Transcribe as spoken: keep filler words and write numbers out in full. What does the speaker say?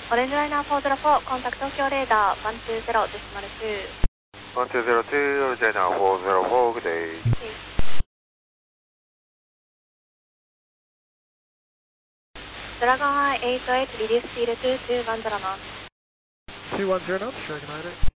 オレンジライナーフォーゼロフォー、コンタクト東京レーダー、ワンツーゼロ、デシマルツー。 ワンツーゼロツー、オレンジライナーフォーゼロフォー、グデイ。 ドラゴンアイエイトエイト、リリースフィールドツーワンゼロノート。 two one zero knots, Dragon Rider.